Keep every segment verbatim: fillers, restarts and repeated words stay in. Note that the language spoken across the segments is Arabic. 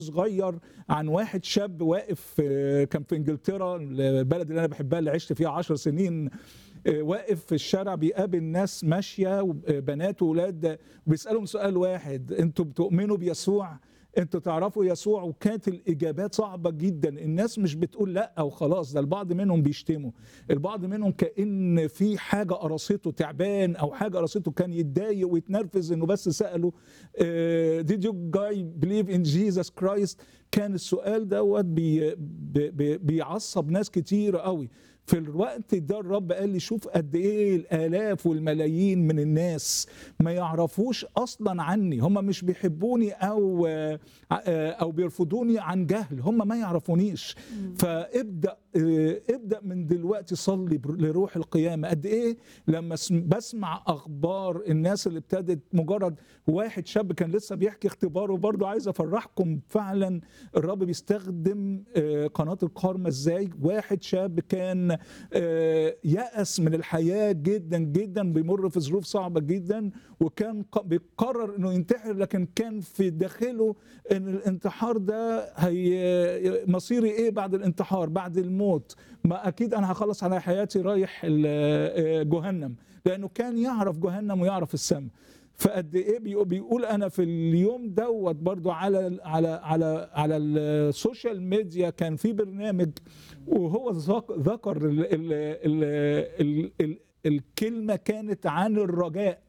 صغير عن واحد شاب واقف آه، كان في انجلترا، البلد اللي انا بحبها اللي عشت فيها عشر سنين. آه، واقف في الشارع بيقابل ناس ماشيه وب- آه، بنات واولاد، بيسالهم سؤال واحد: انتوا بتؤمنوا بيسوع؟ انتوا تعرفوا يسوع؟ وكانت الاجابات صعبه جدا. الناس مش بتقول لا وخلاص، ده البعض منهم بيشتموا، البعض منهم كأن في حاجه قرصته، تعبان او حاجه قرصته، كان يتضايق ويتنرفز انه بس ساله آه، did you guys believe in Jesus Christ. كان السؤال دوت بي بي بي بيعصب ناس كتير قوي. في الوقت ده الرب قال لي: شوف قد ايه الالاف والملايين من الناس ما يعرفوش اصلا عني، هم مش بيحبوني او او بيرفضوني عن جهل، هم ما يعرفونيش. فابدا آه، ابدا من دلوقتي صلي بر- لروح القيامه. قد ايه لما سم- بسمع اخبار الناس اللي ابتدت، مجرد واحد شاب كان لسه بيحكي اختباره، برضو عايز افرحكم فعلا الرب بيستخدم آه، قناه الكارما ازاي. واحد شاب كان آه، يأس من الحياه جدا جدا، بيمر في ظروف صعبه جدا، وكان ق- بيقرر انه ينتحر، لكن كان في داخله ان الانتحار ده هي مصيري ايه بعد الانتحار، بعد الموت؟ ما اكيد انا هخلص على حياتي رايح ال- آه، جهنم، لانه كان يعرف جهنم ويعرف السماء. فقد ايه بيقول بيقول انا في اليوم دوت برضو على على على على السوشيال ميديا كان في برنامج، وهو ذك- ذكر ال ال ال ال ال الكلمه كانت عن الرجاء،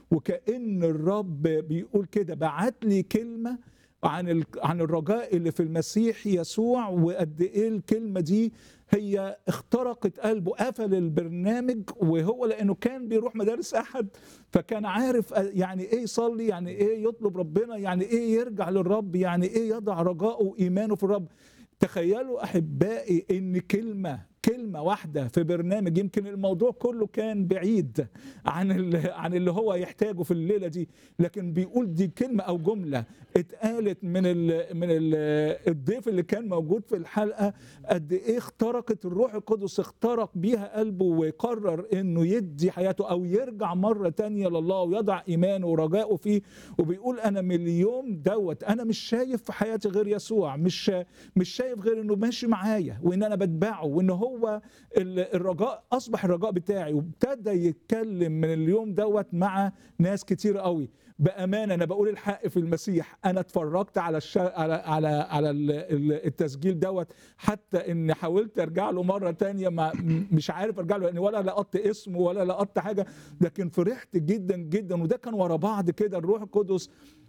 وكأن الرب بيقول كده: بعت لي كلمه عن ال- عن الرجاء اللي في المسيح يسوع. وقد ايه الكلمه دي هي اخترقت قلبه. قفل البرنامج، وهو لانه كان بيروح مدارس احد، فكان عارف يعني ايه يصلي، يعني ايه يطلب ربنا، يعني ايه يرجع للرب، يعني ايه يضع رجاءه وايمانه في الرب. تخيلوا احبائي ان كلمه كلمه واحده في برنامج، يمكن الموضوع كله كان بعيد عن ال- عن اللي هو يحتاجه في الليله دي، لكن بيقول دي كلمه او جمله اتقالت من ال من ال الضيف اللي كان موجود في الحلقه. قد ايه اخترقت الروح القدس، اخترق بيها قلبه، وقرر انه يدي حياته او يرجع مره تانية لله ويضع ايمانه ورجائه فيه. وبيقول: انا من اليوم دوت انا مش شايف في حياتي غير يسوع، مش مش شايف غير انه ماشي معايا، وان انا بتبعه، وان هو ال- الرجاء اصبح الرجاء بتاعي. وابتدى يتكلم من اليوم دوت مع ناس كتير قوي. بامانه انا بقول الحق في المسيح، انا اتفرجت على الش... على على على ال- ال- التسجيل دوت، حتى ان حاولت ارجع له مره تانية، ما م- مش عارف ارجع له، لان ولا لقطت اسمه ولا لقطت حاجه. لكن فرحت جدا جدا، وده كان ورا بعض كده. الروح القدس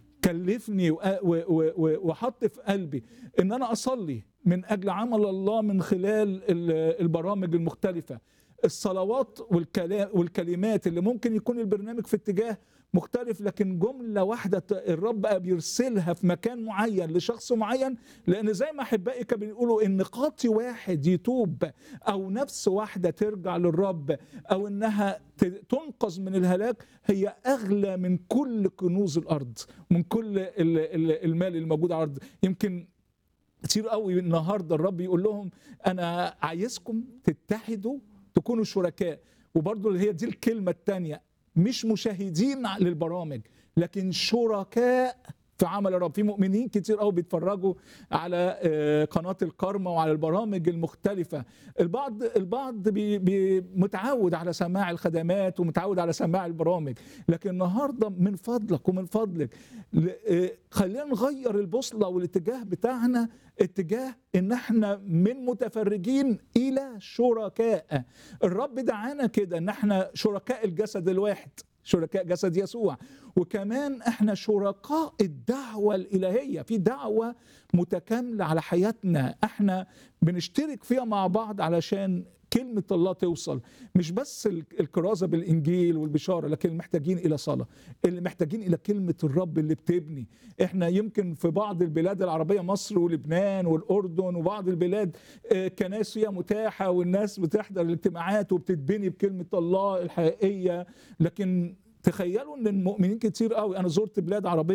كلفني و- و- و- و- وحط في قلبي ان انا اصلي من اجل عمل الله من خلال ال- البرامج المختلفه، الصلوات والكلام والكلمات اللي ممكن يكون البرنامج في اتجاه مختلف، لكن جمله واحده ت- الرب بقى بيرسلها في مكان معين لشخص معين. لان زي ما احبائي كانوا بيقولوا ان قاطي واحد يتوب، او نفس واحده ترجع للرب، او انها ت- تنقذ من الهلاك، هي اغلى من كل كنوز الارض، من كل ال- ال- المال الموجود على الارض. يمكن كتير قوي النهارده الرب يقول لهم: انا عايزكم تتحدوا، تكونوا شركاء. وبرضه هي دي الكلمه الثانيه: مش مشاهدين للبرامج، لكن شركاء في عمل الرب. في مؤمنين كتير قوي بيتفرجوا على آه، قناه الكارما وعلى البرامج المختلفه. البعض البعض بي بي متعود على سماع الخدمات ومتعود على سماع البرامج، لكن النهارده من فضلك ومن فضلك ل- آه، خلينا نغير البوصله والاتجاه بتاعنا، اتجاه ان احنا من متفرجين الى شركاء. الرب دعانا كده ان احنا شركاء الجسد الواحد، شركاء جسد يسوع، وكمان احنا شركاء الدعوة الإلهية. في دعوة متكاملة على حياتنا احنا بنشترك فيها مع بعض علشان كلمة الله توصل. مش بس ال- الكرازة بالإنجيل والبشارة، لكن محتاجين إلى صلاة، اللي محتاجين إلى كلمة الرب اللي بتبني. احنا يمكن في بعض البلاد العربية، مصر ولبنان والأردن وبعض البلاد، آه، كنائس فيها متاحة والناس بتحضر الاجتماعات وبتتبني بكلمة الله الحقيقية. لكن تخيلوا ان المؤمنين كتير قوي، انا زرت بلاد عربيه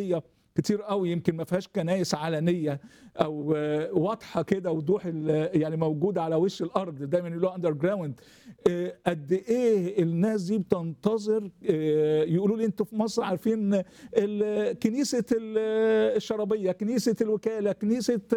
كتير قوي يمكن ما فيهاش كنايس علنيه او آه، واضحه كده وضوح ال- يعني موجوده على وش الارض، دايما يقولوا اندر جراوند. قد ايه الناس دي بتنتظر. آه، يقولوا لي انتوا في مصر عارفين ال- كنيسه ال- الشرابيه، كنيسه الوكاله، كنيسه